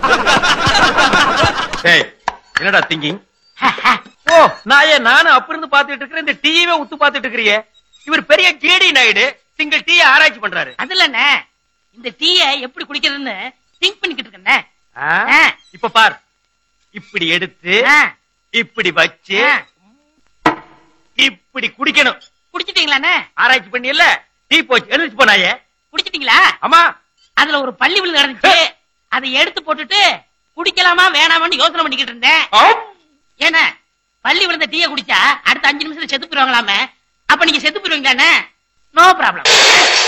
என்னடா திங்கிங்? ஓ நானும் அப்ப இருந்து பாத்துட்டு இருக்கிறேன். இந்த டீயவே உத்து பாத்துட்டு இருக்கிறியே. இவர் பெரிய கேடி நாயுடு சிங்கிள் டீ ஆராய்ச்சி பண்றாரு. அதுல இந்த டீய எப்படி குடிக்கிறதுன்னு திங்க் பண்ணிக்கிட்டு இருக்கேன். இப்ப பார், இப்படி எடுத்து இப்படி வச்சு இப்படி குடிக்கணும். குடிச்சிட்டீங்களா? ஆராய்ச்சி பண்ணி இல்ல டீ போச்சு எழுதிச்சு போனாயே. குடிச்சிட்டீங்களா? ஆமா. அதுல ஒரு பள்ளி விழுந்து கிடந்துச்சு. அதை எடுத்து போட்டுட்டு குடிக்கலாமா வேணாமான்னு யோசனை பண்ணிக்கிட்டு இருந்தேன். ஏன்னா பள்ளி விழுந்த டீய குடிச்சா அடுத்த 5 நிமிஷத்துல செத்து போயிருவாங்களாமே. அப்ப நீங்க செத்து போயிருவீங்களானே? No problem.